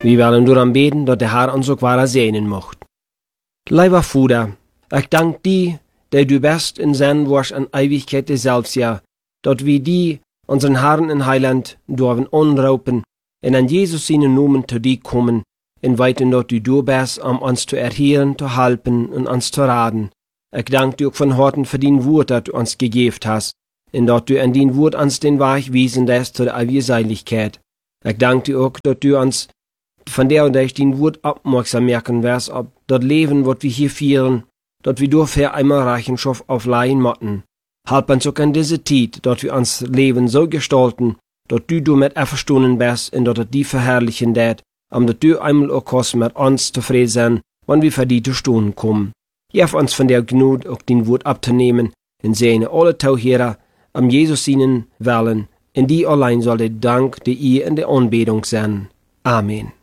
Wir wollen daran beten, dass der Herr uns auch weiter segnen mocht. Lieber Vater, ich danke dir, dass du bist in sein Wort an Ewigkeit selbst, ja, dass wir die, unseren Herrn und Heiland, dürfen anrufen und an Jesus seinen Namen zu dir kommen, und weiten, dass du bist, um uns zu erhören, zu helfen und uns zu raten. Ich danke dir auch von Herzen für dein Wort, das du uns gegeben hast, und dass du an dein Wort uns den Weg wiesen lässt zu der ewigen Seiligkeit. Ich danke dir auch, dass du uns von der und durch dein Wort aufmerksam machen wirst, ob das Leben, was wir hier führen, dass wir dafür einmal Rechenschaft aufleihen mochten. Halb uns auch an diese Zeit, dass wir uns Leben so gestalten, dass du damit einverstanden bist und dass es die verherrlichen wird, dass du einmal auch kommst mit uns zufrieden sein, wenn wir für die zu Stunden kommen. Hilf uns von der Gnade auch dein Wort abzunehmen, und sehne alle Tauhörer am Jesus seinen Willen, in die allein soll der Dank, die ihr in der Anbetung sein. Amen.